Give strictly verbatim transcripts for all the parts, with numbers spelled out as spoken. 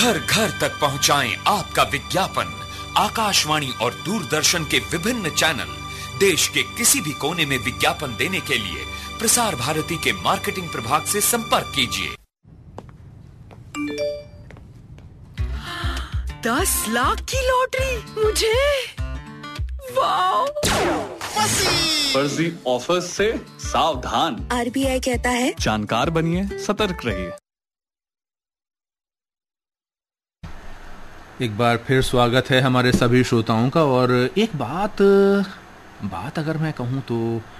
घर घर तक पहुंचाएं आपका विज्ञापन। आकाशवाणी और दूरदर्शन के विभिन्न चैनल देश के किसी भी कोने में विज्ञापन देने के लिए प्रसार भारती के मार्केटिंग प्रभाग से संपर्क कीजिए। दस लाख की लॉटरी मुझे, वाह! फर्जी ऑफर्स से सावधान। आरबीआई कहता है जानकार बनिए, सतर्क रहिए। एक बार फिर स्वागत है हमारे सभी श्रोताओं का। और एक बात बात अगर मैं कहूँ तो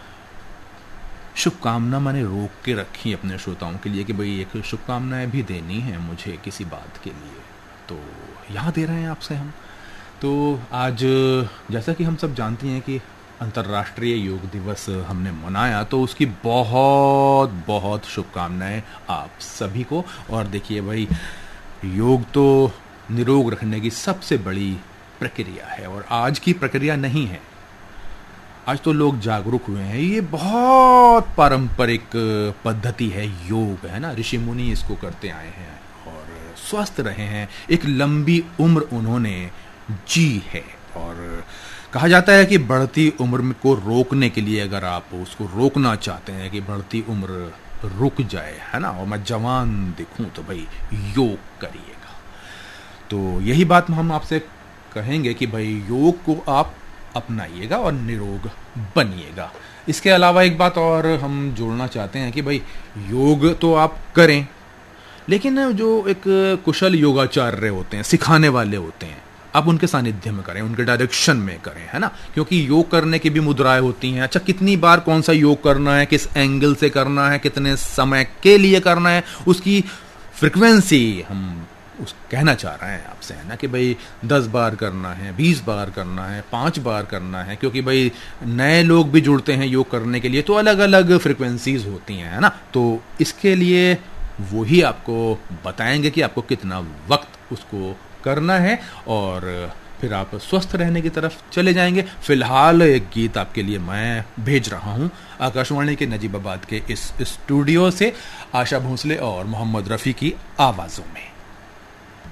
शुभकामना मैंने रोक के रखी अपने श्रोताओं के लिए कि भाई एक शुभकामनाएं भी देनी है मुझे किसी बात के लिए, तो यहाँ दे रहे हैं आपसे हम। तो आज जैसा कि हम सब जानते हैं कि अंतर्राष्ट्रीय योग दिवस हमने मनाया, तो उसकी बहुत बहुत शुभकामनाएं आप सभी को। और देखिए भाई, योग तो निरोग रखने की सबसे बड़ी प्रक्रिया है और आज की प्रक्रिया नहीं है। आज तो लोग जागरूक हुए हैं। ये बहुत पारंपरिक पद्धति है, योग है ना। ऋषि मुनि इसको करते आए हैं और स्वस्थ रहे हैं, एक लंबी उम्र उन्होंने जी है। और कहा जाता है कि बढ़ती उम्र को रोकने के लिए, अगर आप उसको रोकना चाहते हैं कि बढ़ती उम्र रुक जाए, है ना, और मैं जवान दिखूं, तो भाई योग करिएगा। तो यही बात हम आपसे कहेंगे कि भाई योग को आप अपनाइएगा और निरोग बनिएगा। इसके अलावा एक बात और हम जोड़ना चाहते हैं कि भाई योग तो आप करें, लेकिन जो एक कुशल योगाचार्य होते हैं, सिखाने वाले होते हैं, आप उनके सानिध्य में करें, उनके डायरेक्शन में करें, है ना। क्योंकि योग करने की भी मुद्राएं होती हैं। अच्छा, कितनी बार कौन सा योग करना है, किस एंगल से करना है, कितने समय के लिए करना है, उसकी फ्रिक्वेंसी हम उस कहना चाह रहे हैं आपसे, है ना, कि भाई दस बार करना है, बीस बार करना है, पांच बार करना है। क्योंकि भाई नए लोग भी जुड़ते हैं योग करने के लिए, तो अलग अलग फ्रिक्वेंसीज होती हैं, है ना। तो इसके लिए वही आपको बताएंगे कि आपको कितना वक्त उसको करना है और फिर आप स्वस्थ रहने की तरफ चले जाएंगे। फिलहाल एक गीत आपके लिए मैं भेज रहा हूं आकाशवाणी के नजीबाबाद के इस स्टूडियो से, आशा भोसले और मोहम्मद रफ़ी की आवाज़ों में।